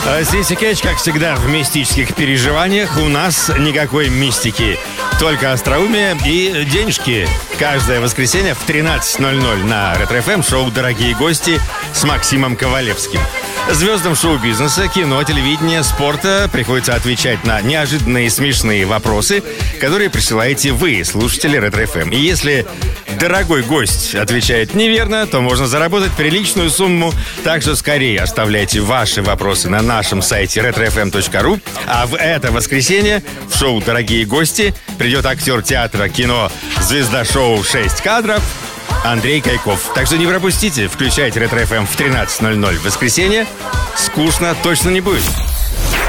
Здесь Кэтч, как всегда, в мистических переживаниях. У нас никакой мистики, только остроумие и денежки. Каждое воскресенье в 13:00 на Ретро-ФМ шоу «Дорогие гости» с Максимом Ковалевским. Звездам шоу-бизнеса, кино, телевидения, спорта приходится отвечать на неожиданные смешные вопросы, которые присылаете вы, слушатели Ретро-ФМ. И если дорогой гость отвечает неверно, то можно заработать приличную сумму. Так что скорее оставляйте ваши вопросы на нашем сайте retrofm.ru. А в это воскресенье в шоу «Дорогие гости» придет актер театра, кино, звезда шоу «6 кадров» Андрей Кайков. Так что не пропустите, включайте Ретро-ФМ в 13:00 в воскресенье. Скучно точно не будет.